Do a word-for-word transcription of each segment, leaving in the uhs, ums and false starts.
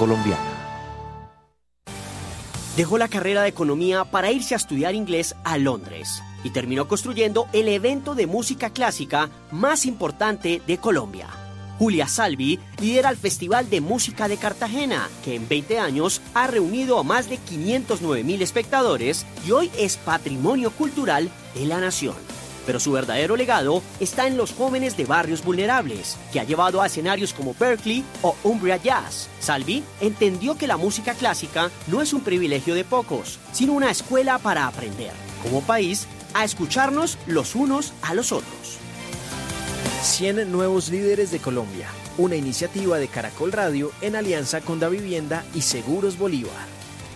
colombiana. Dejó la carrera de economía para irse a estudiar inglés a Londres y terminó construyendo el evento de música clásica más importante de Colombia. Julia Salvi lidera el Festival de Música de Cartagena, que en veinte años ha reunido a más de quinientos nueve mil espectadores y hoy es patrimonio cultural de la nación. Pero su verdadero legado está en los jóvenes de barrios vulnerables, que ha llevado a escenarios como Berkeley o Umbria Jazz. Salvi entendió que la música clásica no es un privilegio de pocos, sino una escuela para aprender, como país, a escucharnos los unos a los otros. cien nuevos líderes de Colombia, una iniciativa de Caracol Radio en alianza con Davivienda y Seguros Bolívar.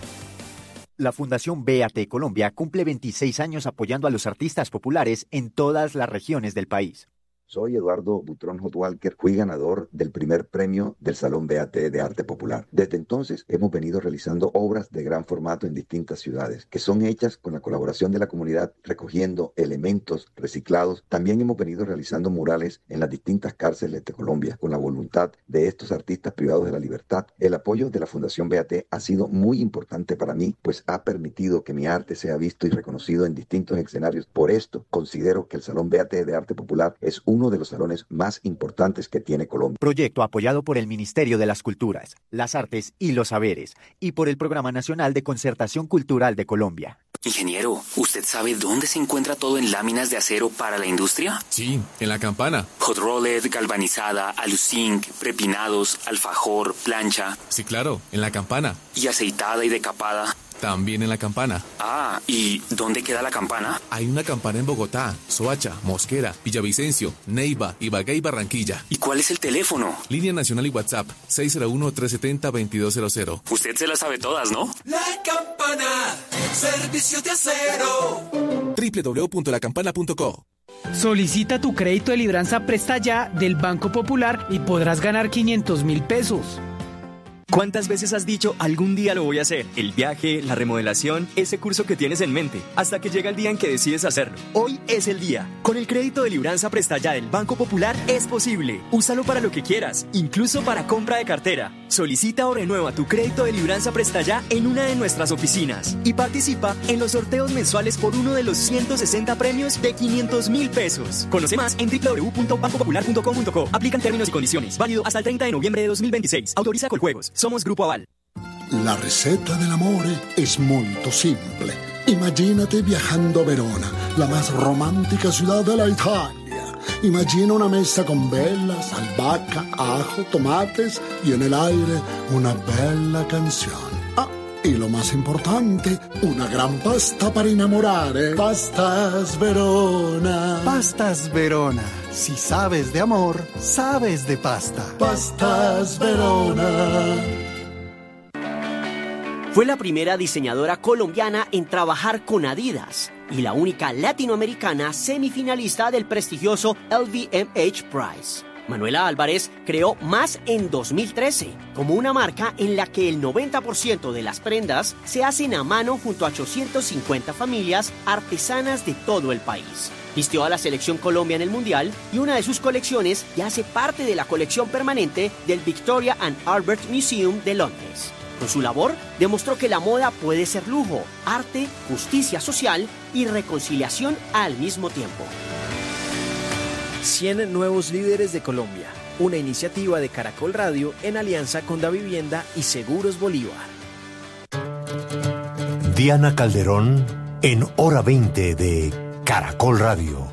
La Fundación B A T Colombia cumple veintiséis años apoyando a los artistas populares en todas las regiones del país. Soy Eduardo Butrón Hotwalker, fui ganador del primer premio del Salón B A T de Arte Popular. Desde entonces hemos venido realizando obras de gran formato en distintas ciudades, que son hechas con la colaboración de la comunidad, recogiendo elementos reciclados. También hemos venido realizando murales en las distintas cárceles de Colombia, con la voluntad de estos artistas privados de la libertad. El apoyo de la Fundación B A T ha sido muy importante para mí, pues ha permitido que mi arte sea visto y reconocido en distintos escenarios. Por esto, considero que el Salón B A T de Arte Popular es un uno de los salones más importantes que tiene Colombia. Proyecto apoyado por el Ministerio de las Culturas, las Artes y los Saberes y por el Programa Nacional de Concertación Cultural de Colombia. Ingeniero, ¿usted sabe dónde se encuentra todo en láminas de acero para la industria? Sí, en La Campana. Hot rolled, galvanizada, aluzinc, prepinados, alfajor, plancha. Sí, claro, en La Campana. ¿Y aceitada y decapada? También en La Campana. Ah, ¿y dónde queda La Campana? Hay una campana en Bogotá, Soacha, Mosquera, Villavicencio, Neiva, Ibagué y Barranquilla. ¿Y cuál es el teléfono? Línea nacional y WhatsApp, seis cero uno, tres siete cero, veintidós cero cero. Usted se las sabe todas, ¿no? La Campana, servicios de acero. doble u doble u doble u punto la campana punto co. Solicita tu crédito de libranza Presta Ya del Banco Popular y podrás ganar quinientos mil pesos. ¿Cuántas veces has dicho algún día lo voy a hacer? El viaje, la remodelación, ese curso que tienes en mente, hasta que llega el día en que decides hacerlo. Hoy es el día. Con el crédito de libranza Presta Ya del Banco Popular es posible. Úsalo para lo que quieras, incluso para compra de cartera. Solicita o renueva tu crédito de libranza Presta Ya en una de nuestras oficinas y participa en los sorteos mensuales por uno de los ciento sesenta premios de quinientos mil pesos. Conoce más en doble u doble u doble u punto banco popular punto com punto co. Aplican términos y condiciones. Válido hasta el treinta de noviembre de dos mil veintiséis. Autoriza Coljuegos. Somos Grupo Aval. La ricetta dell'amore es molto simple. Imagínate viajando a Verona, la más romántica ciudad de la Italia. Imagina una mesa con velas, albahaca, ajo, tomates y en el aire una bella canción. Ah, y lo más importante, una gran pasta para enamorare. Pastas Verona. Pastas Verona. Si sabes de amor, sabes de pasta. Pastas Verona. Fue la primera diseñadora colombiana en trabajar con Adidas y la única latinoamericana semifinalista del prestigioso L V M H Prize. Manuela Álvarez creó Más en dos mil trece, como una marca en la que el noventa por ciento de las prendas se hacen a mano junto a ochocientas cincuenta familias artesanas de todo el país. Vistió a la selección Colombia en el Mundial y una de sus colecciones ya hace parte de la colección permanente del Victoria and Albert Museum de Londres. Con su labor, demostró que la moda puede ser lujo, arte, justicia social y reconciliación al mismo tiempo. cien nuevos líderes de Colombia, una iniciativa de Caracol Radio en alianza con Davivienda y Seguros Bolívar. Diana Calderón en Hora veinte de Caracol Radio.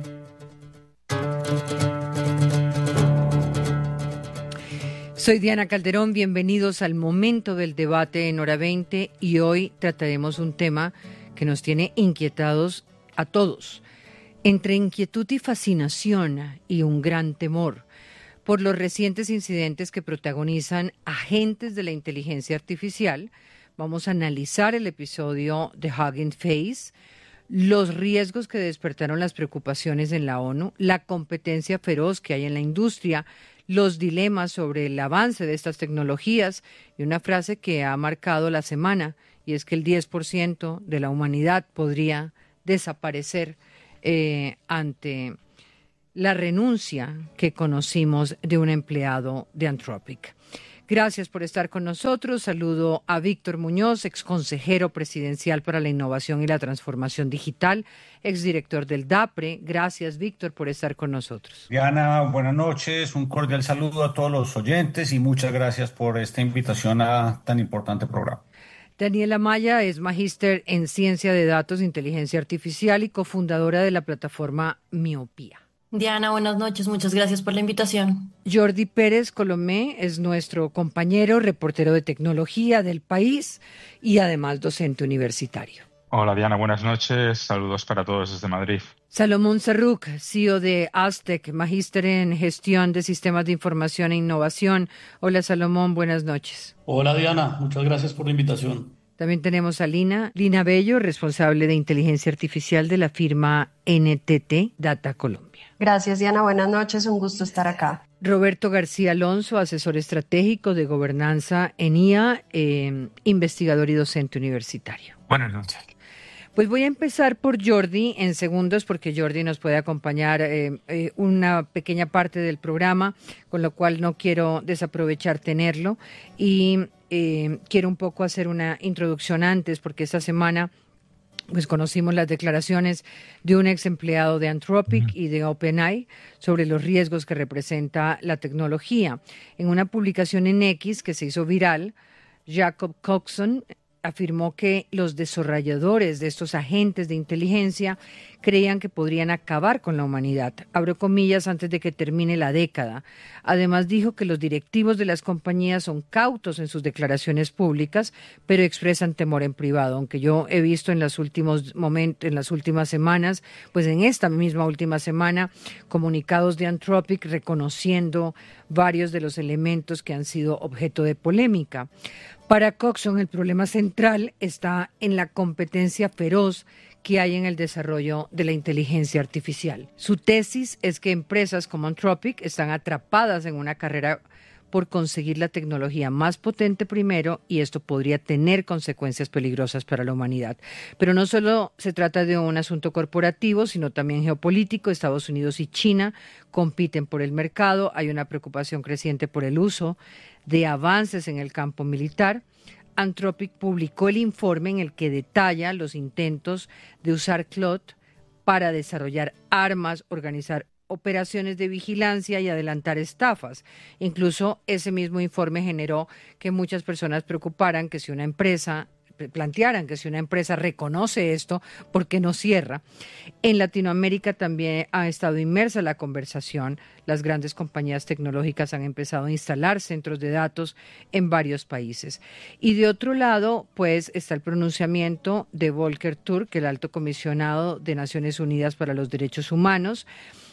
Soy Diana Calderón, bienvenidos al momento del debate en Hora veinte y hoy trataremos un tema que nos tiene inquietados a todos. Entre inquietud y fascinación y un gran temor por los recientes incidentes que protagonizan agentes de la inteligencia artificial, vamos a analizar el episodio de Hugging Face, los riesgos que despertaron las preocupaciones en la ONU, la competencia feroz que hay en la industria, los dilemas sobre el avance de estas tecnologías y una frase que ha marcado la semana, y es que el diez por ciento de la humanidad podría desaparecer eh, ante la renuncia que conocimos de un empleado de Anthropic. Gracias por estar con nosotros. Saludo a Víctor Muñoz, exconsejero presidencial para la innovación y la transformación digital, exdirector del DAPRE. Gracias, Víctor, por estar con nosotros. Diana, buenas noches. Un cordial saludo a todos los oyentes y muchas gracias por esta invitación a tan importante programa. Daniela Maya es magíster en Ciencia de Datos e Inteligencia Artificial y cofundadora de la plataforma Miopía. Diana, buenas noches. Muchas gracias por la invitación. Jordi Pérez Colomé es nuestro compañero, reportero de tecnología del país y además docente universitario. Hola Diana, buenas noches. Saludos para todos desde Madrid. Salomón Serruc, C E O de Aztec, magíster en Gestión de Sistemas de Información e Innovación. Hola Salomón, buenas noches. Hola Diana, muchas gracias por la invitación. También tenemos a Lina, Lina Bello, responsable de Inteligencia Artificial de la firma N T T Data Colombia. Gracias Diana, buenas noches, un gusto estar acá. Roberto García Alonso, asesor estratégico de gobernanza en I A, eh, investigador y docente universitario. Buenas noches. Pues voy a empezar por Jordi en segundos porque Jordi nos puede acompañar eh, eh, una pequeña parte del programa, con lo cual no quiero desaprovechar tenerlo y eh, quiero un poco hacer una introducción antes porque esta semana pues conocimos las declaraciones de un ex empleado de Anthropic y de OpenAI sobre los riesgos que representa la tecnología. En una publicación en X que se hizo viral, Jacob Coxon afirmó que los desarrolladores de estos agentes de inteligencia creían que podrían acabar con la humanidad, abro comillas, antes de que termine la década. Además dijo que los directivos de las compañías son cautos en sus declaraciones públicas, pero expresan temor en privado, aunque yo he visto en los últimos momentos, en las últimas semanas, pues en esta misma última semana, comunicados de Anthropic reconociendo varios de los elementos que han sido objeto de polémica. Para Coxon, el problema central está en la competencia feroz que hay en el desarrollo de la inteligencia artificial. Su tesis es que empresas como Anthropic están atrapadas en una carrera por conseguir la tecnología más potente primero y esto podría tener consecuencias peligrosas para la humanidad. Pero no solo se trata de un asunto corporativo, sino también geopolítico. Estados Unidos y China compiten por el mercado. Hay una preocupación creciente por el uso de avances en el campo militar. Anthropic publicó el informe en el que detalla los intentos de usar Claude para desarrollar armas, organizar operaciones de vigilancia y adelantar estafas. Incluso ese mismo informe generó que muchas personas preocuparan que si una empresa plantearan que si una empresa reconoce esto, ¿por qué no cierra? En Latinoamérica también ha estado inmersa la conversación. Las grandes compañías tecnológicas han empezado a instalar centros de datos en varios países. Y de otro lado, pues, está el pronunciamiento de Volker Turk, el alto comisionado de Naciones Unidas para los Derechos Humanos,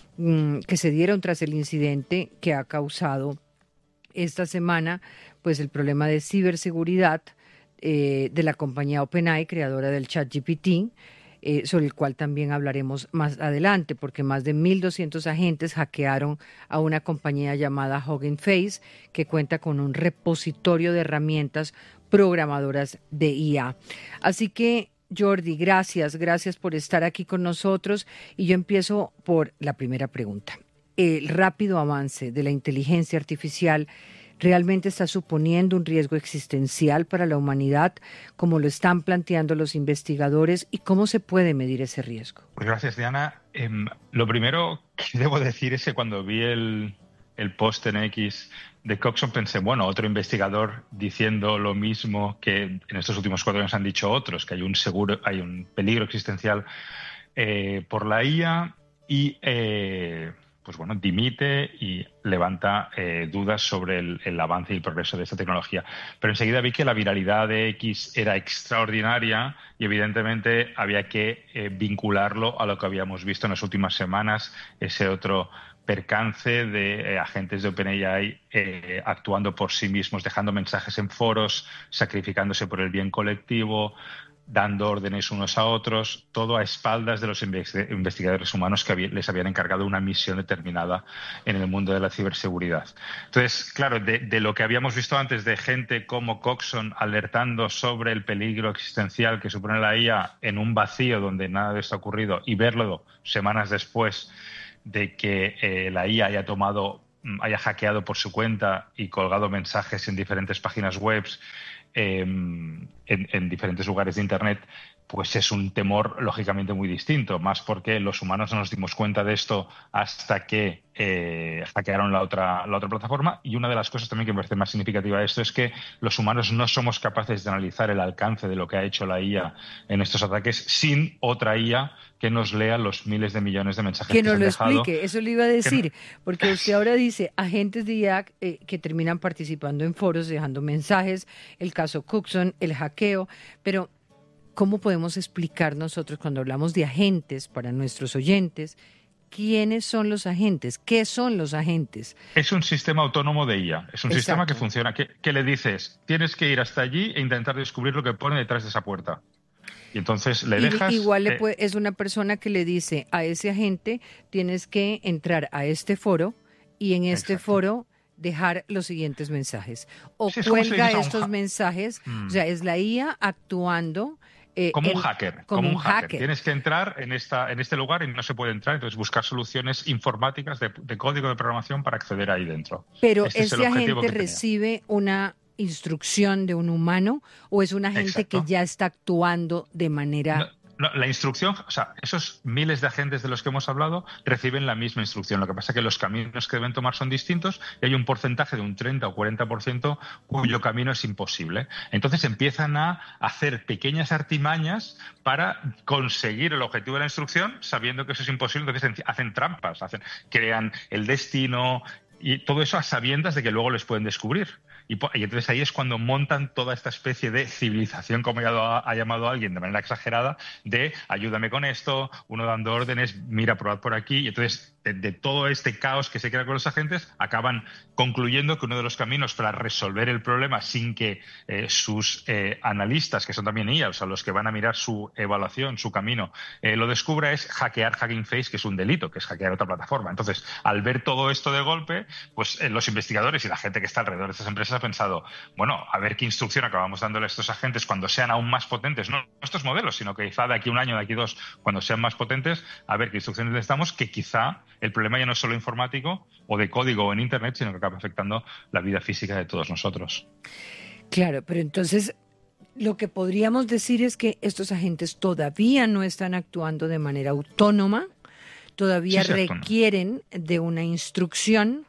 que se dieron tras el incidente que ha causado esta semana, pues, el problema de ciberseguridad Eh, de la compañía OpenAI, creadora del ChatGPT, eh, sobre el cual también hablaremos más adelante, porque más de mil doscientos agentes hackearon a una compañía llamada Hugging Face, que cuenta con un repositorio de herramientas programadoras de I A. Así que, Jordi, gracias, gracias por estar aquí con nosotros. Y yo empiezo por la primera pregunta. El rápido avance de la inteligencia artificial ¿realmente está suponiendo un riesgo existencial para la humanidad, como lo están planteando los investigadores, y cómo se puede medir ese riesgo? Pues gracias, Diana. Eh, lo primero que debo decir es que cuando vi el, el post en X de Coxon pensé, bueno, otro investigador diciendo lo mismo que en estos últimos cuatro años han dicho otros, que hay un seguro, hay un peligro existencial eh, por la I A y... Eh, pues bueno, dimite y levanta eh, dudas sobre el, el avance y el progreso de esta tecnología. Pero enseguida vi que la viralidad de X era extraordinaria y evidentemente había que eh, vincularlo a lo que habíamos visto en las últimas semanas, ese otro percance de eh, agentes de OpenAI eh, actuando por sí mismos, dejando mensajes en foros, sacrificándose por el bien colectivo, dando órdenes unos a otros, todo a espaldas de los investigadores humanos que les habían encargado una misión determinada en el mundo de la ciberseguridad. Entonces, claro, de, de lo que habíamos visto antes de gente como Coxon alertando sobre el peligro existencial que supone la I A en un vacío donde nada de esto ha ocurrido y verlo semanas después de que eh, la I A haya tomado haya hackeado por su cuenta y colgado mensajes en diferentes páginas web, eh, en, en diferentes lugares de Internet, pues es un temor lógicamente muy distinto, más porque los humanos no nos dimos cuenta de esto hasta que eh, hackearon la otra, la otra plataforma. Y una de las cosas también que me parece más significativa de esto es que los humanos no somos capaces de analizar el alcance de lo que ha hecho la I A en estos ataques sin otra I A que nos lea los miles de millones de mensajes que, que nos lo dejado. explique, eso le iba a decir, porque usted ahora dice agentes de I A eh, que terminan participando en foros, dejando mensajes, el caso Cookson, el hackeo, pero ¿cómo podemos explicar nosotros cuando hablamos de agentes para nuestros oyentes? ¿Quiénes son los agentes? ¿Qué son los agentes? Es un sistema autónomo de I A. Es un Exacto. sistema que funciona, que, que le dices, tienes que ir hasta allí e intentar descubrir lo que pone detrás de esa puerta. Y entonces le dejas... Y, igual le eh, puede, es una persona que le dice a ese agente, tienes que entrar a este foro y en este Exacto. foro dejar los siguientes mensajes. O sí, cuelga estos mensajes, mm. o sea, es la I A actuando... Eh, como un el, hacker, como, como un un hacker. hacker. Tienes que entrar en esta en este lugar y no se puede entrar, entonces buscar soluciones informáticas de, de código de programación para acceder ahí dentro. Pero este ¿ese agente recibe una instrucción de un humano o es un agente Exacto. que ya está actuando de manera... No. No, la instrucción, o sea, esos miles de agentes de los que hemos hablado reciben la misma instrucción. Lo que pasa es que los caminos que deben tomar son distintos y hay un porcentaje de un treinta o cuarenta por ciento cuyo camino es imposible. Entonces empiezan a hacer pequeñas artimañas para conseguir el objetivo de la instrucción sabiendo que eso es imposible. Entonces hacen trampas, hacen, crean el destino y todo eso a sabiendas de que luego les pueden descubrir. Y, y entonces ahí es cuando montan toda esta especie de civilización, como ha, ha llamado alguien de manera exagerada, de ayúdame con esto, uno dando órdenes, mira, probad por aquí. Y entonces de, de todo este caos que se crea con los agentes, acaban concluyendo que uno de los caminos para resolver el problema sin que eh, sus eh, analistas, que son también I A, o sea, los que van a mirar su evaluación, su camino, eh, lo descubra, es hackear Hugging Face, que es un delito, que es hackear otra plataforma. Entonces, al ver todo esto de golpe, pues eh, los investigadores y la gente que está alrededor de estas empresas ha pensado, bueno, a ver qué instrucción acabamos dándole a estos agentes cuando sean aún más potentes, no estos modelos, sino que quizá de aquí un año, de aquí dos, cuando sean más potentes, a ver qué instrucciones les damos, que quizá el problema ya no es solo informático o de código o en Internet, sino que acaba afectando la vida física de todos nosotros. Claro, pero entonces lo que podríamos decir es que estos agentes todavía no están actuando de manera autónoma, todavía sí, requieren de una instrucción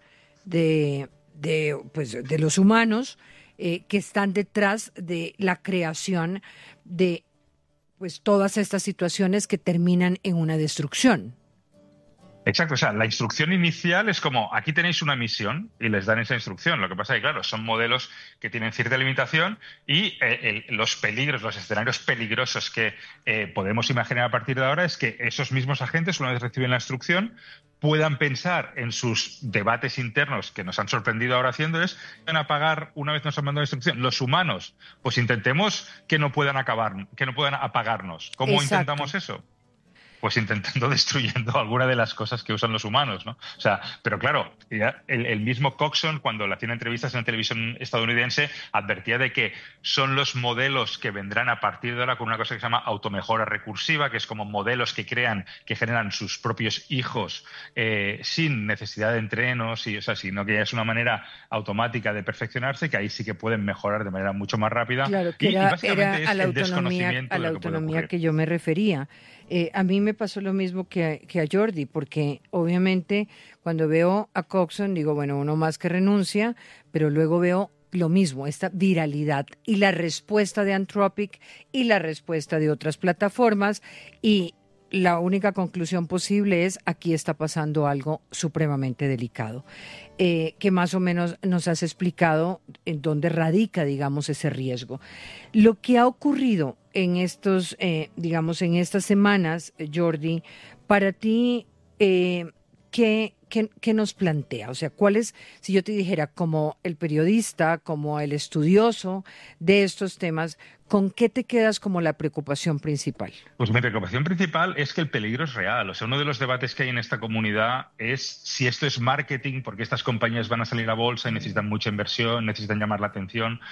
de, de, pues, de los humanos eh, que están detrás de la creación de pues, todas estas situaciones que terminan en una destrucción. Exacto, o sea, la instrucción inicial es como, aquí tenéis una misión y les dan esa instrucción. Lo que pasa es que, claro, son modelos que tienen cierta limitación y eh, el, los peligros, los escenarios peligrosos que eh, podemos imaginar a partir de ahora es que esos mismos agentes, una vez reciben la instrucción, puedan pensar en sus debates internos que nos han sorprendido ahora haciendo es, van a apagar una vez nos han mandado la instrucción. Los humanos, pues intentemos que no puedan acabar, que no puedan apagarnos. ¿Cómo Exacto. intentamos eso? Pues intentando destruyendo alguna de las cosas que usan los humanos, ¿no? O sea, pero claro, ya el, el mismo Coxon, cuando le hacían entrevistas en la televisión estadounidense, advertía de que son los modelos que vendrán a partir de ahora con una cosa que se llama automejora recursiva, que es como modelos que crean, que generan sus propios hijos eh, sin necesidad de entrenos, y, o sea, sino que ya es una manera automática de perfeccionarse, que ahí sí que pueden mejorar de manera mucho más rápida. Claro, que y, era, y básicamente era a la es autonomía, el a la de que autonomía que yo me refería. Eh, a mí me pasó lo mismo que a, que a Jordi, porque obviamente cuando veo a Coxon digo, bueno, uno más que renuncia, pero luego veo lo mismo, esta viralidad y la respuesta de Anthropic y la respuesta de otras plataformas, y la única conclusión posible es aquí está pasando algo supremamente delicado, eh, que más o menos nos has explicado en dónde radica, digamos, ese riesgo. Lo que ha ocurrido en estos, eh, digamos, en estas semanas, Jordi, para ti, eh, ¿qué, qué, qué nos plantea? O sea, ¿cuál es, si yo te dijera, como el periodista, como el estudioso de estos temas, ¿con qué te quedas como la preocupación principal? Pues mi preocupación principal es que el peligro es real. O sea, uno de los debates que hay en esta comunidad es si esto es marketing, porque estas compañías van a salir a bolsa y necesitan mucha inversión, necesitan llamar la atención.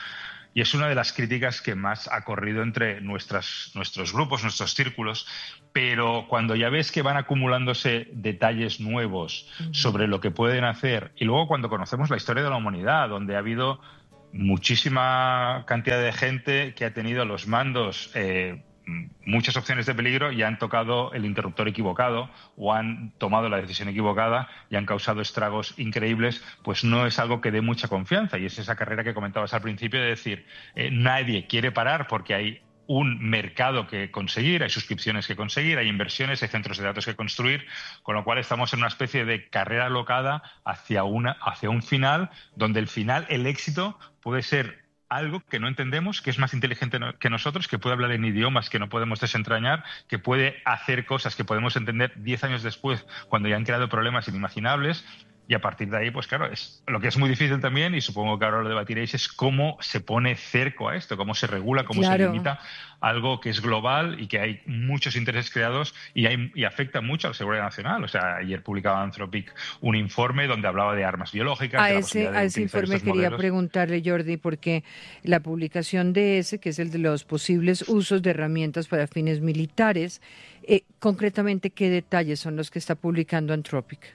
y es una de las críticas que más ha corrido entre nuestras, nuestros grupos, nuestros círculos, pero cuando ya ves que van acumulándose detalles nuevos uh-huh. sobre lo que pueden hacer, y luego cuando conocemos la historia de la humanidad, donde ha habido muchísima cantidad de gente que ha tenido los mandos eh, muchas opciones de peligro y han tocado el interruptor equivocado o han tomado la decisión equivocada y han causado estragos increíbles, pues no es algo que dé mucha confianza. Y es esa carrera que comentabas al principio de decir, eh, nadie quiere parar porque hay un mercado que conseguir, hay suscripciones que conseguir, hay inversiones, hay centros de datos que construir, con lo cual estamos en una especie de carrera alocada hacia, una, hacia un final donde el final, el éxito, puede ser algo que no entendemos, que es más inteligente que nosotros, que puede hablar en idiomas que no podemos desentrañar, que puede hacer cosas que podemos entender diez años después, cuando ya han creado problemas inimaginables. Y a partir de ahí, pues claro, es lo que es muy difícil también, y supongo que ahora lo debatiréis, es cómo se pone cerco a esto, cómo se regula, cómo claro. se limita algo que es global y que hay muchos intereses creados y, hay, y afecta mucho a la seguridad nacional. O sea, ayer publicaba Anthropic un informe donde hablaba de armas biológicas. A de la ese, de a ese informe quería modelos. preguntarle, Jordi, porque la publicación de ese, que es el de los posibles usos de herramientas para fines militares, eh, concretamente, ¿qué detalles son los que está publicando Anthropic?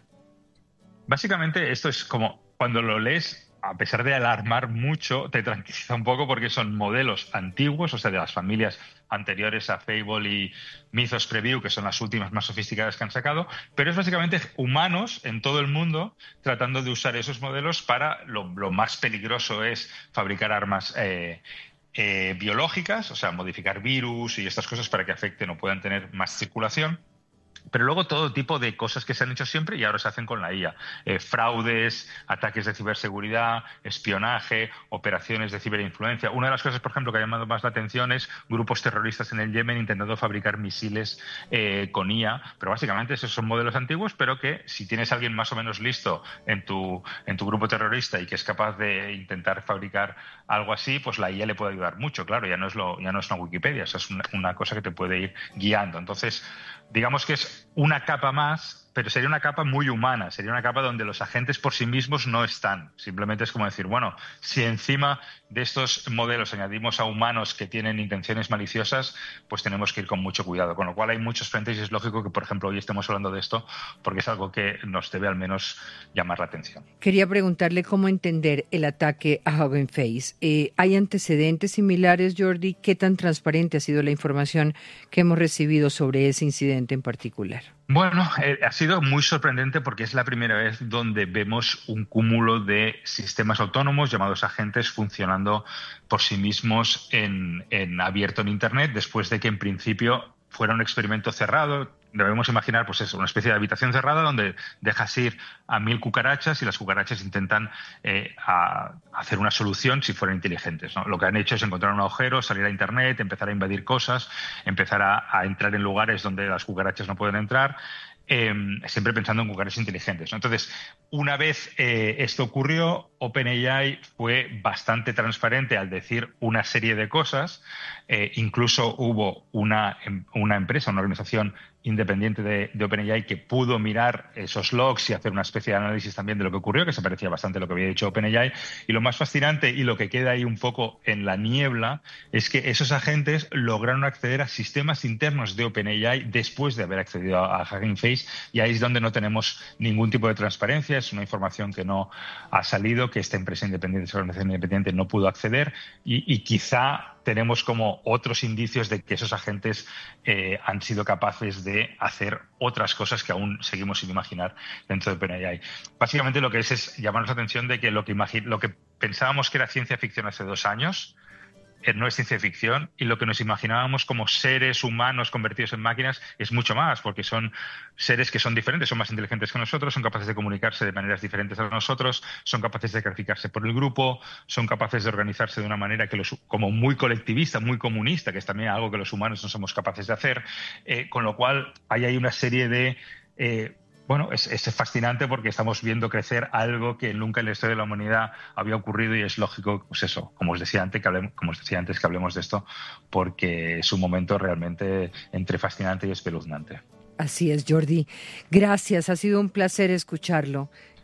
Básicamente esto es como cuando lo lees, a pesar de alarmar mucho, te tranquiliza un poco porque son modelos antiguos, o sea, de las familias anteriores a Fable y Mythos Preview, que son las últimas más sofisticadas que han sacado, pero es básicamente humanos en todo el mundo tratando de usar esos modelos para lo, lo más peligroso es fabricar armas eh, eh, biológicas, o sea, modificar virus y estas cosas para que afecten o puedan tener más circulación. Pero luego todo tipo de cosas que se han hecho siempre y ahora se hacen con la I A. Eh, fraudes, ataques de ciberseguridad, espionaje, operaciones de ciberinfluencia. Una de las cosas, por ejemplo, que ha llamado más la atención es grupos terroristas en el Yemen intentando fabricar misiles eh, con I A. Pero básicamente esos son modelos antiguos, pero que si tienes a alguien más o menos listo en tu, en tu grupo terrorista y que es capaz de intentar fabricar algo así, pues la I A le puede ayudar mucho. Claro, ya no es, lo, ya no es una Wikipedia, o sea, es una, una cosa que te puede ir guiando. Entonces, digamos que es una capa más, pero sería una capa muy humana, sería una capa donde los agentes por sí mismos no están. Simplemente es como decir, bueno, si encima de estos modelos añadimos a humanos que tienen intenciones maliciosas, pues tenemos que ir con mucho cuidado. Con lo cual hay muchos frentes y es lógico que, por ejemplo, hoy estemos hablando de esto porque es algo que nos debe al menos llamar la atención. Quería preguntarle cómo entender el ataque a Hugging Face. Eh, ¿Hay antecedentes similares, Jordi? ¿Qué tan transparente ha sido la información que hemos recibido sobre ese incidente en particular? Bueno, eh, ha sido muy sorprendente porque es la primera vez donde vemos un cúmulo de sistemas autónomos llamados agentes funcionando por sí mismos en, en abierto en Internet, después de que en principio fuera un experimento cerrado. Debemos imaginar, pues eso, una especie de habitación cerrada donde dejas ir a mil cucarachas y las cucarachas intentan eh, a hacer una solución si fueran inteligentes, ¿no? Lo que han hecho es encontrar un agujero, salir a Internet, empezar a invadir cosas, empezar a, a entrar en lugares donde las cucarachas no pueden entrar, eh, siempre pensando en cucarachas inteligentes, ¿no? Entonces, una vez eh, esto ocurrió, OpenAI fue bastante transparente al decir una serie de cosas. Eh, incluso hubo una, una empresa, una organización independiente de, de OpenAI que pudo mirar esos logs y hacer una especie de análisis también de lo que ocurrió, que se parecía bastante a lo que había dicho OpenAI. Y lo más fascinante y lo que queda ahí un poco en la niebla es que esos agentes lograron acceder a sistemas internos de OpenAI después de haber accedido a, a Hugging Face, y ahí es donde no tenemos ningún tipo de transparencia. Es una información que no ha salido, que esta empresa independiente, esa organización independiente no pudo acceder, y, y quizá tenemos como otros indicios de que esos agentes eh, han sido capaces de hacer otras cosas que aún seguimos sin imaginar dentro de OpenAI. Básicamente lo que es es llamarnos la atención de que lo que, lo que pensábamos que era ciencia ficción hace dos años no es ciencia ficción, y lo que nos imaginábamos como seres humanos convertidos en máquinas es mucho más, porque son seres que son diferentes, son más inteligentes que nosotros, son capaces de comunicarse de maneras diferentes a nosotros, son capaces de sacrificarse por el grupo, son capaces de organizarse de una manera que los, como muy colectivista, muy comunista, que es también algo que los humanos no somos capaces de hacer, eh, con lo cual ahí hay una serie de... Eh, Bueno, es, es fascinante porque estamos viendo crecer algo que nunca en la historia de la humanidad había ocurrido, y es lógico, pues eso, como os decía antes, que hablemos, como os decía antes, que hablemos de esto, porque es un momento realmente entre fascinante y espeluznante. Así es, Jordi. Gracias, ha sido un placer escucharlo.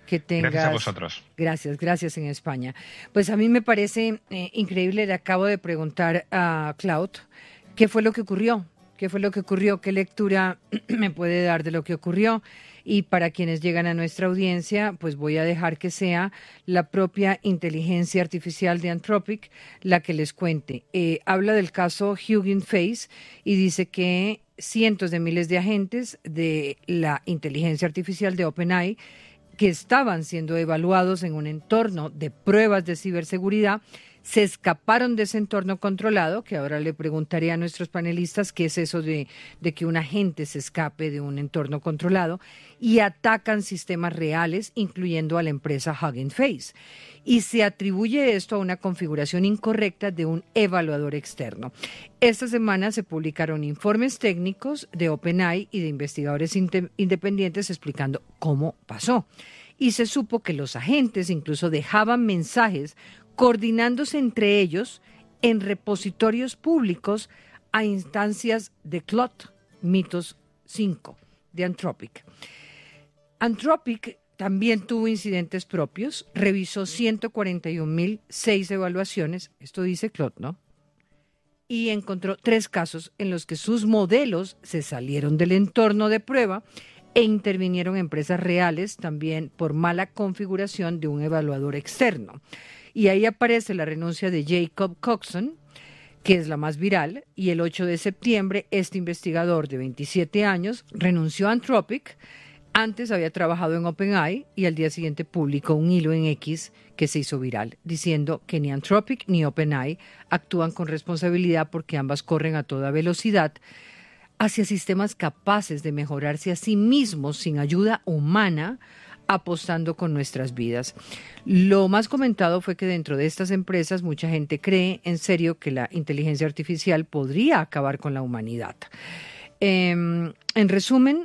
Que tengas... Gracias a vosotros. Gracias, gracias en España. Pues a mí me parece eh, increíble, le acabo de preguntar a Cloud, ¿qué fue lo que ocurrió? ¿Qué fue lo que ocurrió? ¿Qué lectura me puede dar de lo que ocurrió? Y para quienes llegan a nuestra audiencia, pues voy a dejar que sea la propia inteligencia artificial de Anthropic la que les cuente. Eh, habla del caso Hugging Face y dice que cientos de miles de agentes de la inteligencia artificial de OpenAI que estaban siendo evaluados en un entorno de pruebas de ciberseguridad se escaparon de ese entorno controlado, que ahora le preguntaré a nuestros panelistas qué es eso de, de que un agente se escape de un entorno controlado, y atacan sistemas reales, incluyendo a la empresa Hugging Face. Y se atribuye esto a una configuración incorrecta de un evaluador externo. Esta semana se publicaron informes técnicos de OpenAI y de investigadores independientes explicando cómo pasó. Y se supo que los agentes incluso dejaban mensajes coordinándose entre ellos en repositorios públicos a instancias de Claude Mythos cinco de Anthropic. Anthropic también tuvo incidentes propios, revisó ciento cuarenta y un mil seis evaluaciones, esto dice Claude, ¿no? Y encontró tres casos en los que sus modelos se salieron del entorno de prueba e intervinieron empresas reales también por mala configuración de un evaluador externo. Y ahí aparece la renuncia de Jacob Coxon, que es la más viral, y el ocho de septiembre este investigador de veintisiete años renunció a Anthropic. Antes había trabajado en OpenAI y al día siguiente publicó un hilo en X que se hizo viral, diciendo que ni Anthropic ni OpenAI actúan con responsabilidad porque ambas corren a toda velocidad hacia sistemas capaces de mejorarse a sí mismos sin ayuda humana, apostando con nuestras vidas. Lo más comentado fue que dentro de estas empresas mucha gente cree en serio que la inteligencia artificial podría acabar con la humanidad. Eh, en resumen,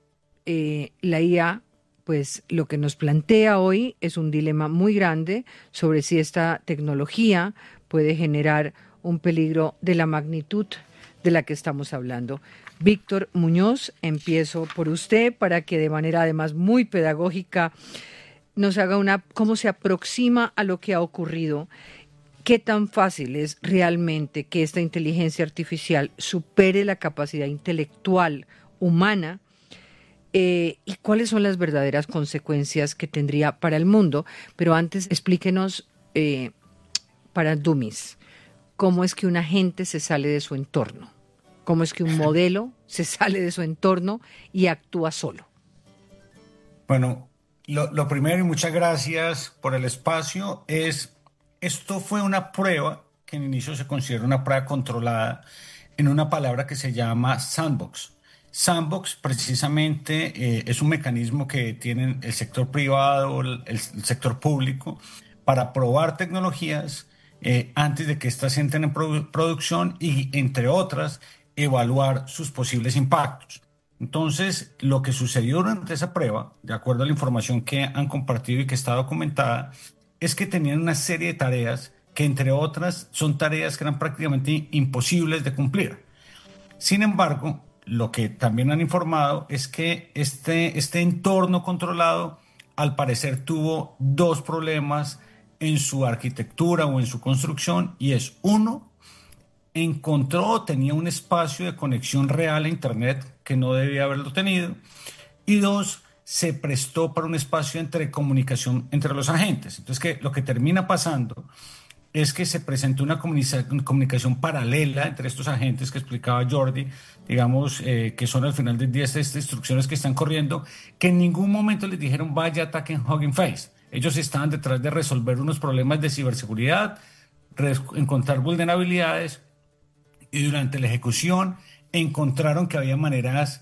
eh, la I A, pues lo que nos plantea hoy es un dilema muy grande sobre si esta tecnología puede generar un peligro de la magnitud de la que estamos hablando. Víctor Muñoz, empiezo por usted para que de manera además muy pedagógica nos haga una, cómo se aproxima a lo que ha ocurrido, qué tan fácil es realmente que esta inteligencia artificial supere la capacidad intelectual humana eh, y cuáles son las verdaderas consecuencias que tendría para el mundo. Pero antes explíquenos eh, para dummies, cómo es que un agente se sale de su entorno. ¿Cómo es que un modelo se sale de su entorno y actúa solo? Bueno, lo, lo primero, y muchas gracias por el espacio, es, esto fue una prueba que en inicio se considera una prueba controlada en una palabra que se llama sandbox. Sandbox precisamente eh, es un mecanismo que tienen el sector privado, el, el sector público, para probar tecnologías eh, antes de que éstas entren en produ- producción y, entre otras, evaluar sus posibles impactos. Entonces, lo que sucedió durante esa prueba, de acuerdo a la información que han compartido y que está documentada, es que tenían una serie de tareas que, entre otras, son tareas que eran prácticamente imposibles de cumplir. Sin embargo, lo que también han informado es que este, este entorno controlado, al parecer, tuvo dos problemas en su arquitectura o en su construcción, y es uno, encontró, tenía un espacio de conexión real a Internet que no debía haberlo tenido, y dos, se prestó para un espacio entre comunicación entre los agentes. Entonces, que lo que termina pasando es que se presentó una comunicación paralela entre estos agentes que explicaba Jordi, digamos, eh, que son al final del día estas instrucciones que están corriendo, que en ningún momento les dijeron vaya, ataquen Hugging Face. Ellos estaban detrás de resolver unos problemas de ciberseguridad, encontrar vulnerabilidades, y durante la ejecución encontraron que había maneras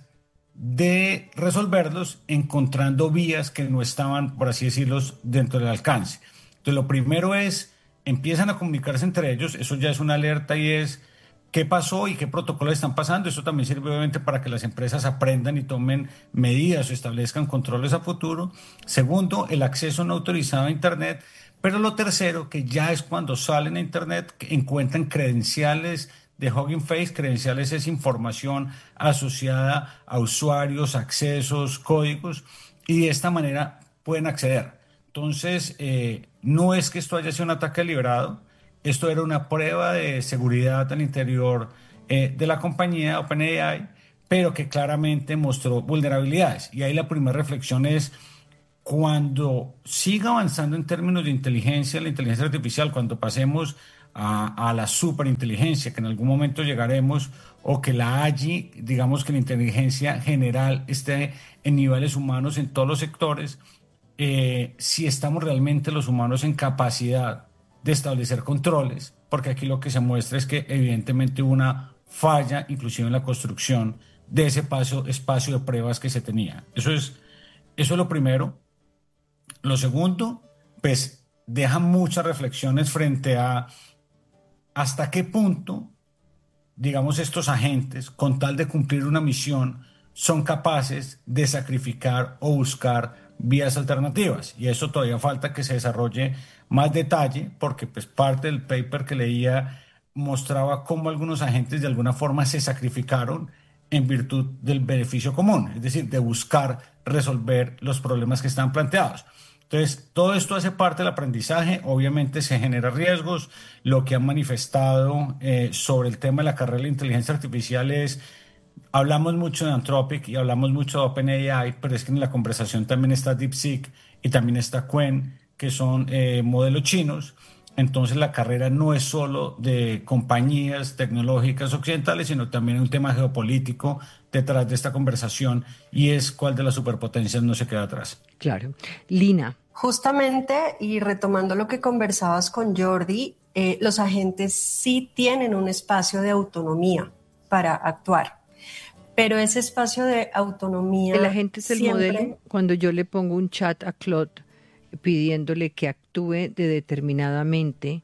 de resolverlos, encontrando vías que no estaban, por así decirlo, dentro del alcance. Entonces, lo primero es, empiezan a comunicarse entre ellos, eso ya es una alerta, y es qué pasó y qué protocolos están pasando. Eso también sirve obviamente para que las empresas aprendan y tomen medidas o establezcan controles a futuro. Segundo, el acceso no autorizado a Internet. Pero lo tercero, que ya es cuando salen a Internet, que encuentran credenciales de Hugging Face. Credenciales es información asociada a usuarios, accesos, códigos, y de esta manera pueden acceder. Entonces, eh, no es que esto haya sido un ataque deliberado, esto era una prueba de seguridad al interior eh, de la compañía OpenAI, pero que claramente mostró vulnerabilidades. Y ahí la primera reflexión es, cuando siga avanzando en términos de inteligencia, la inteligencia artificial, cuando pasemos a, a la superinteligencia, que en algún momento llegaremos, o que la A G I, digamos que la inteligencia general esté en niveles humanos en todos los sectores, eh, si estamos realmente los humanos en capacidad de establecer controles, porque aquí lo que se muestra es que evidentemente hubo una falla, inclusive en la construcción de ese paso, espacio de pruebas que se tenía. Eso es, eso es lo primero. Lo segundo, pues deja muchas reflexiones frente a hasta qué punto, digamos, estos agentes, con tal de cumplir una misión, son capaces de sacrificar o buscar vías alternativas. Y eso todavía falta que se desarrolle más detalle, porque pues parte del paper que leía mostraba cómo algunos agentes de alguna forma se sacrificaron en virtud del beneficio común, es decir, de buscar resolver los problemas que están planteados. Entonces, todo esto hace parte del aprendizaje, obviamente se generan riesgos. Lo que han manifestado eh, sobre el tema de la carrera de la inteligencia artificial es, hablamos mucho de Anthropic y hablamos mucho de OpenAI, pero es que en la conversación también está DeepSeek y también está Qwen, que son eh, modelos chinos. Entonces la carrera no es solo de compañías tecnológicas occidentales, sino también un tema geopolítico detrás de esta conversación, y es cuál de las superpotencias no se queda atrás. Claro. Lina. Justamente, y retomando lo que conversabas con Jordi, eh, los agentes sí tienen un espacio de autonomía para actuar, pero ese espacio de autonomía... El agente es el siempre... modelo. Cuando yo le pongo un chat a Claude pidiéndole que actúe de determinadamente,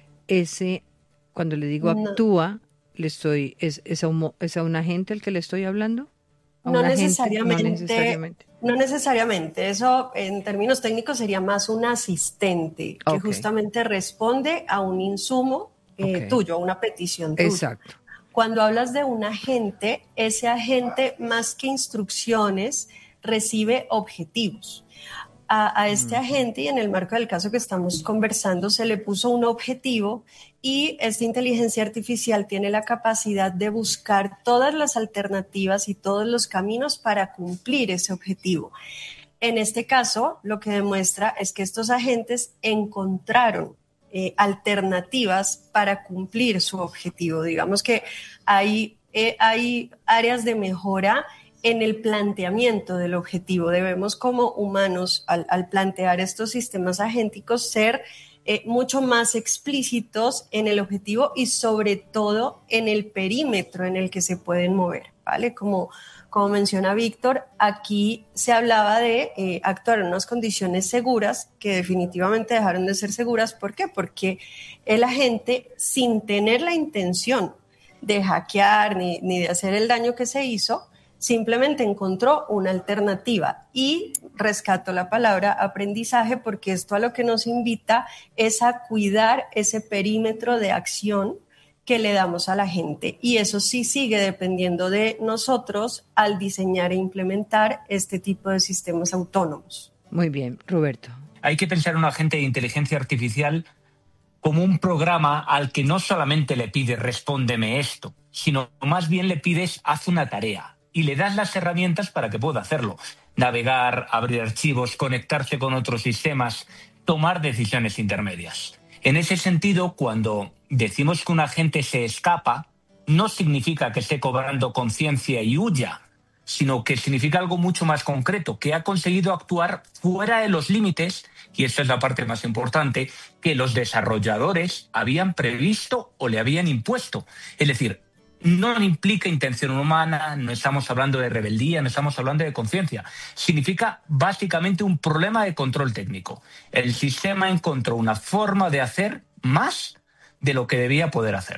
ese, cuando le digo No. actúa, le estoy, es, es, a un, ¿es a un agente el que le estoy hablando? ¿A No un agente? necesariamente, No necesariamente. no necesariamente. Eso en términos técnicos sería más un asistente que Ok. justamente responde a un insumo eh, Ok. tuyo, a una petición tuya. Exacto. Cuando hablas de un agente, ese agente más que instrucciones recibe objetivos. A, a este agente, y en el marco del caso que estamos conversando, se le puso un objetivo, y esta inteligencia artificial tiene la capacidad de buscar todas las alternativas y todos los caminos para cumplir ese objetivo. En este caso, lo que demuestra es que estos agentes encontraron eh, alternativas para cumplir su objetivo. Digamos que hay, eh, hay áreas de mejora en el planteamiento del objetivo. Debemos como humanos, al, al plantear estos sistemas agénticos, ser eh, mucho más explícitos en el objetivo y sobre todo en el perímetro en el que se pueden mover, ¿vale? Como, como menciona Víctor, aquí se hablaba de eh, actuar en unas condiciones seguras que definitivamente dejaron de ser seguras. ¿Por qué? Porque el agente, sin tener la intención de hackear ni, ni de hacer el daño que se hizo, simplemente encontró una alternativa, y rescato la palabra aprendizaje, porque esto a lo que nos invita es a cuidar ese perímetro de acción que le damos a la gente, y eso sí sigue dependiendo de nosotros al diseñar e implementar este tipo de sistemas autónomos. Muy bien, Roberto. Hay que pensar en un agente de inteligencia artificial como un programa al que no solamente le pides respóndeme esto, sino más bien le pides haz una tarea y le das las herramientas para que pueda hacerlo. Navegar, abrir archivos, conectarse con otros sistemas, tomar decisiones intermedias. En ese sentido, cuando decimos que un agente se escapa, no significa que esté cobrando conciencia y huya, sino que significa algo mucho más concreto, que ha conseguido actuar fuera de los límites, y esta es la parte más importante, que los desarrolladores habían previsto o le habían impuesto. Es decir, no implica intención humana, no estamos hablando de rebeldía, no estamos hablando de conciencia. Significa básicamente un problema de control técnico. El sistema encontró una forma de hacer más de lo que debía poder hacer.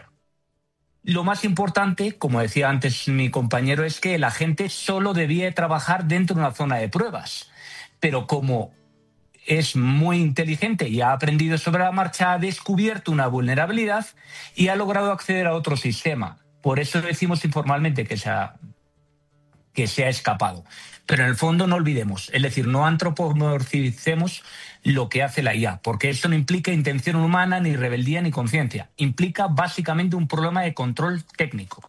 Lo más importante, como decía antes mi compañero, es que el agente solo debía trabajar dentro de una zona de pruebas. Pero como es muy inteligente y ha aprendido sobre la marcha, ha descubierto una vulnerabilidad y ha logrado acceder a otro sistema. Por eso decimos informalmente que se ha que se ha escapado. Pero en el fondo no olvidemos, es decir, no antropomorficemos lo que hace la I A, porque esto no implica intención humana, ni rebeldía, ni conciencia. Implica básicamente un problema de control técnico.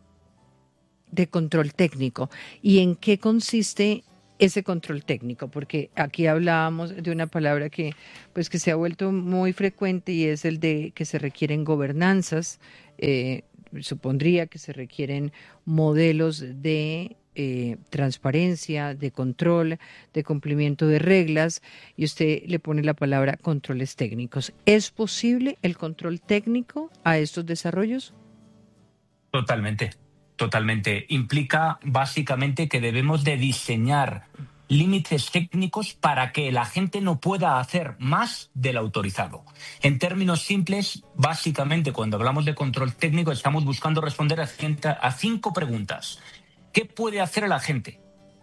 De control técnico. ¿Y en qué consiste ese control técnico? Porque aquí hablábamos de una palabra que, pues, que se ha vuelto muy frecuente y es el de que se requieren gobernanzas. Eh, supondría que se requieren modelos de eh, transparencia, de control, de cumplimiento de reglas, y usted le pone la palabra controles técnicos. ¿Es posible el control técnico a estos desarrollos? Totalmente. Totalmente. Implica básicamente que debemos de diseñar límites técnicos para que la gente no pueda hacer más del autorizado. En términos simples, básicamente cuando hablamos de control técnico estamos buscando responder a, ciento, a cinco preguntas. ¿Qué puede hacer la gente?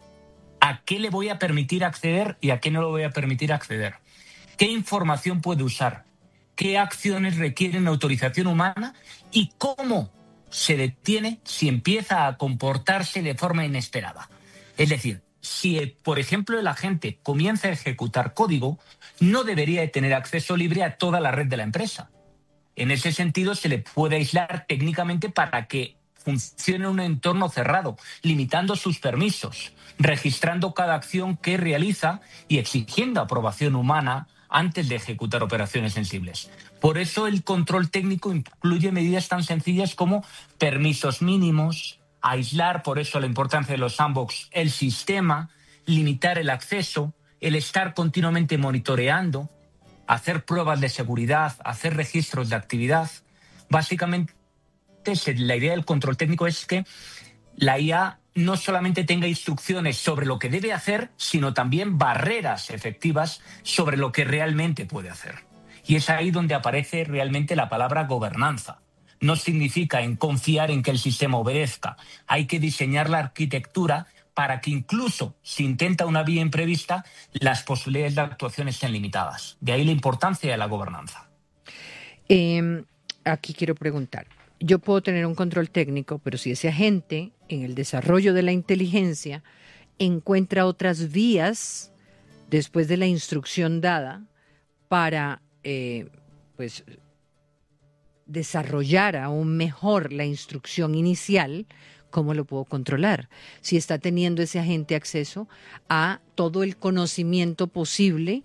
¿A qué le voy a permitir acceder y a qué no le voy a permitir acceder? ¿Qué información puede usar? ¿Qué acciones requieren autorización humana? ¿Y cómo se detiene si empieza a comportarse de forma inesperada? Es decir, si, por ejemplo, el agente comienza a ejecutar código, no debería de tener acceso libre a toda la red de la empresa. En ese sentido, se le puede aislar técnicamente para que funcione en un entorno cerrado, limitando sus permisos, registrando cada acción que realiza y exigiendo aprobación humana antes de ejecutar operaciones sensibles. Por eso el control técnico incluye medidas tan sencillas como permisos mínimos, aislar, por eso la importancia de los sandbox, el sistema, limitar el acceso, el estar continuamente monitoreando, hacer pruebas de seguridad, hacer registros de actividad. Básicamente, la idea del control técnico es que la I A no solamente tenga instrucciones sobre lo que debe hacer, sino también barreras efectivas sobre lo que realmente puede hacer. Y es ahí donde aparece realmente la palabra gobernanza. No significa en confiar en que el sistema obedezca. Hay que diseñar la arquitectura para que incluso si intenta una vía imprevista, las posibilidades de actuación estén limitadas. De ahí la importancia de la gobernanza. Eh, aquí quiero preguntar. Yo puedo tener un control técnico, pero si ese agente en el desarrollo de la inteligencia encuentra otras vías después de la instrucción dada para eh, pues, desarrollar aún mejor la instrucción inicial, ¿cómo lo puedo controlar? Si está teniendo ese agente acceso a todo el conocimiento posible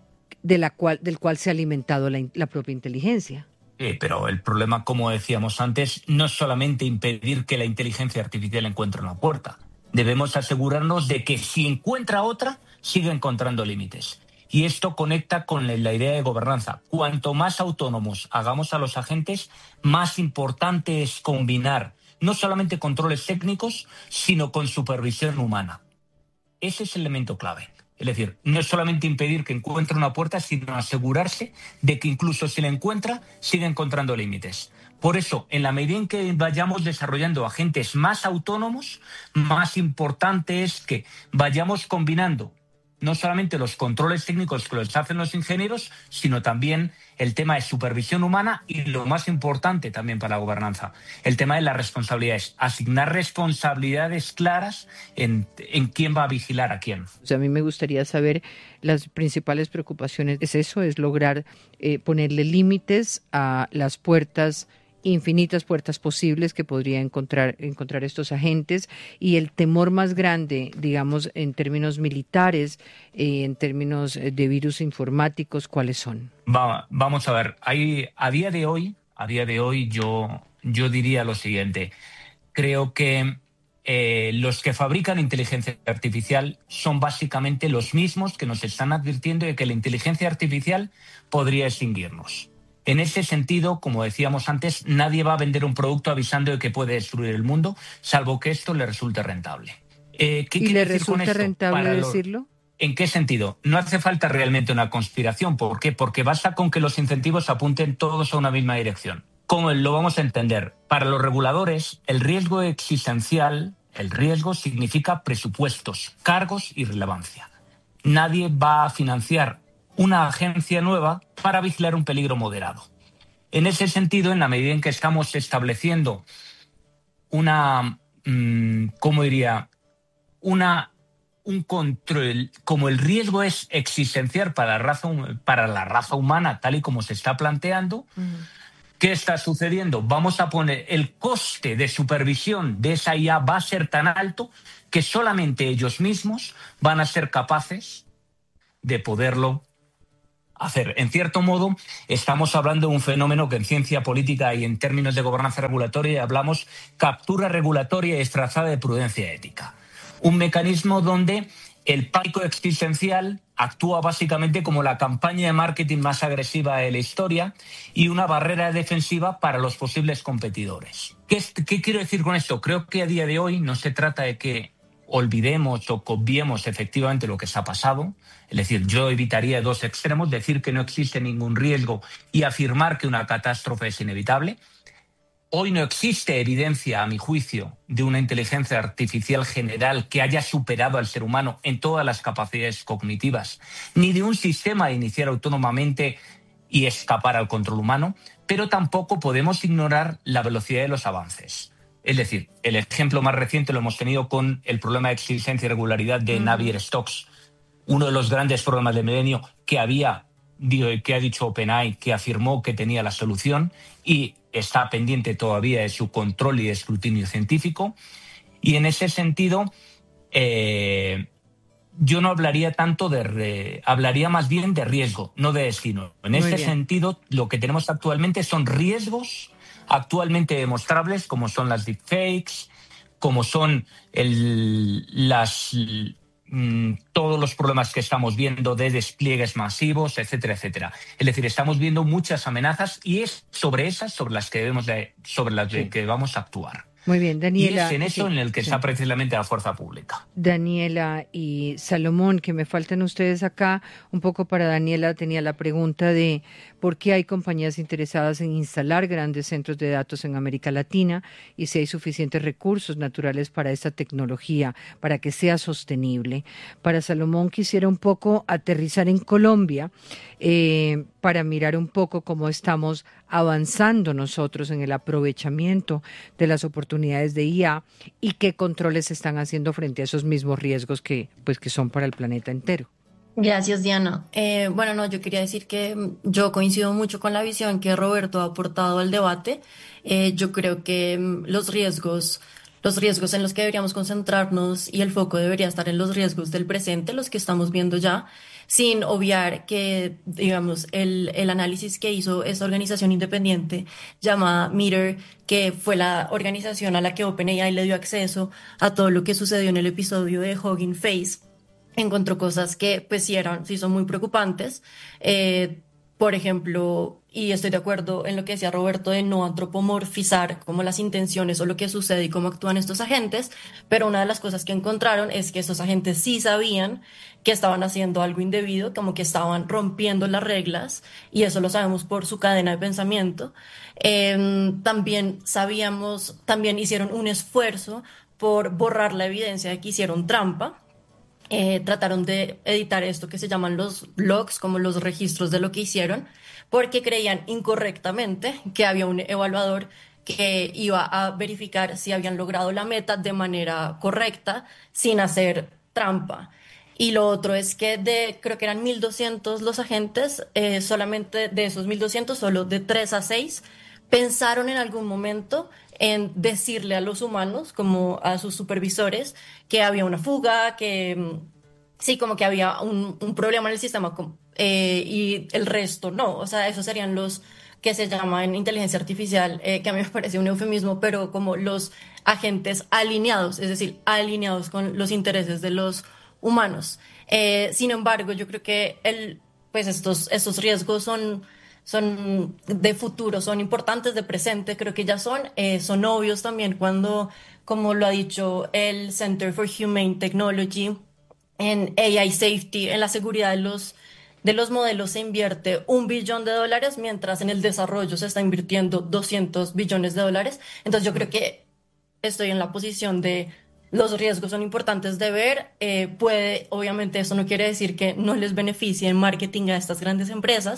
de la cual, del cual se ha alimentado la, la propia inteligencia. Sí, pero el problema, como decíamos antes, no es solamente impedir que la inteligencia artificial encuentre una puerta. Debemos asegurarnos de que si encuentra otra, siga encontrando límites. Y esto conecta con la idea de gobernanza. Cuanto más autónomos hagamos a los agentes, más importante es combinar no solamente controles técnicos, sino con supervisión humana. Ese es el elemento clave. Es decir, no es solamente impedir que encuentre una puerta, sino asegurarse de que incluso si la encuentra, siga encontrando límites. Por eso, en la medida en que vayamos desarrollando agentes más autónomos, más importante es que vayamos combinando no solamente los controles técnicos que los hacen los ingenieros, sino también el tema de supervisión humana y, lo más importante también para la gobernanza, el tema de las responsabilidades. Asignar responsabilidades claras en, en quién va a vigilar a quién. O sea, a mí me gustaría saber las principales preocupaciones. ¿Es eso? ¿Es lograr eh, ponerle límites a las puertas, infinitas puertas posibles que podría encontrar, encontrar estos agentes? Y el temor más grande, digamos, en términos militares, eh, en términos de virus informáticos, ¿cuáles son? Va, vamos a ver, hay, a día de hoy, a día de hoy yo, yo diría lo siguiente. Creo que eh, los que fabrican inteligencia artificial son básicamente los mismos que nos están advirtiendo de que la inteligencia artificial podría extinguirnos. En ese sentido, como decíamos antes, nadie va a vender un producto avisando de que puede destruir el mundo, salvo que esto le resulte rentable. Eh, ¿qué ¿Y le decir con resulta esto? rentable Para los... decirlo? ¿En qué sentido? No hace falta realmente una conspiración. ¿Por qué? Porque basta con que los incentivos apunten todos a una misma dirección. ¿Cómo lo vamos a entender? Para los reguladores, el riesgo existencial, el riesgo significa presupuestos, cargos y relevancia. Nadie va a financiar una agencia nueva para vigilar un peligro moderado. En ese sentido, en la medida en que estamos estableciendo una, mmm, ¿cómo diría?, una, un control, como el riesgo es existencial para la raza, para la raza humana, tal y como se está planteando, uh-huh. ¿Qué está sucediendo? Vamos a poner el coste de supervisión de esa I A va a ser tan alto que solamente ellos mismos van a ser capaces de poderlo hacer. En cierto modo, estamos hablando de un fenómeno que en ciencia política y en términos de gobernanza regulatoria hablamos captura regulatoria y disfrazada de prudencia ética. Un mecanismo donde el pánico existencial actúa básicamente como la campaña de marketing más agresiva de la historia y una barrera defensiva para los posibles competidores. ¿Qué, es, ¿Qué quiero decir con esto? Creo que a día de hoy no se trata de que olvidemos o obviemos efectivamente lo que se ha pasado. Es decir, yo evitaría dos extremos, decir que no existe ningún riesgo y afirmar que una catástrofe es inevitable. Hoy no existe evidencia, a mi juicio, de una inteligencia artificial general que haya superado al ser humano en todas las capacidades cognitivas, ni de un sistema de iniciar autónomamente y escapar al control humano, pero tampoco podemos ignorar la velocidad de los avances. Es decir, el ejemplo más reciente lo hemos tenido con el problema de existencia y regularidad de mm. Navier-Stokes, uno de los grandes problemas del milenio que había, que ha dicho OpenAI, que afirmó que tenía la solución y está pendiente todavía de su control y de escrutinio científico. Y en ese sentido, eh, yo no hablaría tanto de... Re, hablaría más bien de riesgo, no de destino. En Muy ese bien. sentido, lo que tenemos actualmente son riesgos actualmente demostrables, como son las deepfakes, como son el, las... todos los problemas que estamos viendo de despliegues masivos, etcétera, etcétera. Es decir, estamos viendo muchas amenazas y es sobre esas sobre las que debemos de, sobre las sí. que vamos a actuar. Muy bien, Daniela. Y es en eso sí, en el que sí. está precisamente la fuerza pública. Daniela y Salomón, que me faltan ustedes acá. Un poco para Daniela tenía la pregunta de por qué hay compañías interesadas en instalar grandes centros de datos en América Latina y si hay suficientes recursos naturales para esta tecnología, para que sea sostenible. Para Salomón quisiera un poco aterrizar en Colombia eh, para mirar un poco cómo estamos avanzando nosotros en el aprovechamiento de las oportunidades de I A y qué controles se están haciendo frente a esos mismos riesgos que, pues, que son para el planeta entero. Gracias, Diana. Eh, bueno, no, yo quería decir que yo coincido mucho con la visión que Roberto ha aportado al debate. Eh, yo creo que los riesgos, los riesgos en los que deberíamos concentrarnos y el foco debería estar en los riesgos del presente, los que estamos viendo ya, sin obviar que, digamos, el, el análisis que hizo esta organización independiente llamada Meter, que fue la organización a la que OpenAI le dio acceso a todo lo que sucedió en el episodio de Hugging Face, encontró cosas que pues sí, eran, sí son muy preocupantes. Eh, por ejemplo, y estoy de acuerdo en lo que decía Roberto de no antropomorfizar como las intenciones o lo que sucede y cómo actúan estos agentes, pero una de las cosas que encontraron es que estos agentes sí sabían que estaban haciendo algo indebido, como que estaban rompiendo las reglas, y eso lo sabemos por su cadena de pensamiento. Eh, también sabíamos, también hicieron un esfuerzo por borrar la evidencia de que hicieron trampa. Eh, trataron de editar esto que se llaman los logs, como los registros de lo que hicieron, porque creían incorrectamente que había un evaluador que iba a verificar si habían logrado la meta de manera correcta, sin hacer trampa. Y lo otro es que de, creo que eran mil doscientos los agentes, eh, solamente de esos mil doscientos, solo de tres a seis, pensaron en algún momento en decirle a los humanos, como a sus supervisores, que había una fuga, que sí, como que había un, un problema en el sistema, eh, y el resto no. O sea, esos serían los que se llaman inteligencia artificial, eh, que a mí me parece un eufemismo, pero como los agentes alineados, es decir, alineados con los intereses de los humanos. Eh, sin embargo, yo creo que el, pues estos, estos riesgos son... son de futuro, son importantes de presente, creo que ya son, eh, son obvios también cuando, como lo ha dicho el Center for Humane Technology, en A I Safety, en la seguridad de los, de los modelos se invierte un billón de dólares, mientras en el desarrollo se está invirtiendo doscientos billones de dólares. Entonces yo creo que estoy en la posición de los riesgos son importantes de ver. Eh, puede, obviamente eso no quiere decir que no les beneficie el marketing a estas grandes empresas,